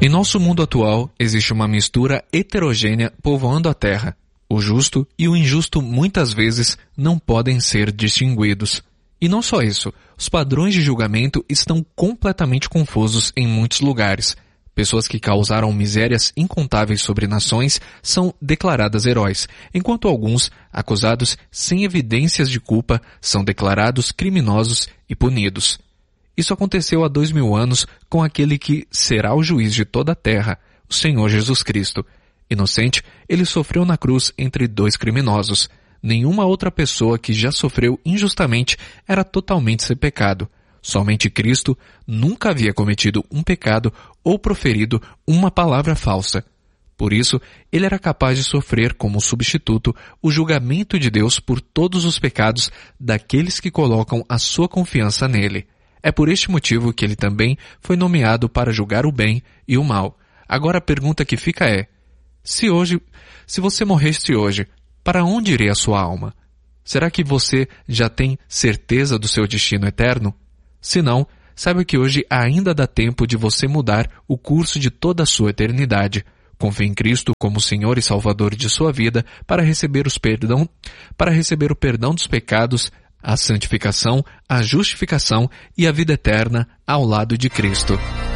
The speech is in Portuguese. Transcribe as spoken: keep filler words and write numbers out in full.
Em nosso mundo atual, existe uma mistura heterogênea povoando a Terra. O justo e o injusto muitas vezes não podem ser distinguidos. E não só isso, os padrões de julgamento estão completamente confusos em muitos lugares. Pessoas que causaram misérias incontáveis sobre nações são declaradas heróis, enquanto alguns, acusados sem evidências de culpa, são declarados criminosos e punidos. Isso aconteceu há dois mil anos com aquele que será o juiz de toda a terra, o Senhor Jesus Cristo. Inocente, ele sofreu na cruz entre dois criminosos. Nenhuma outra pessoa que já sofreu injustamente era totalmente sem pecado. Somente Cristo nunca havia cometido um pecado ou proferido uma palavra falsa. Por isso, ele era capaz de sofrer como substituto o julgamento de Deus por todos os pecados daqueles que colocam a sua confiança nele. É por este motivo que ele também foi nomeado para julgar o bem e o mal. Agora a pergunta que fica é, se hoje, se você morresse hoje, para onde iria a sua alma? Será que você já tem certeza do seu destino eterno? Se não, saiba que hoje ainda dá tempo de você mudar o curso de toda a sua eternidade. Confie em Cristo como Senhor e Salvador de sua vida para receber os perdão, para receber o perdão dos pecados, a santificação, a justificação e a vida eterna ao lado de Cristo.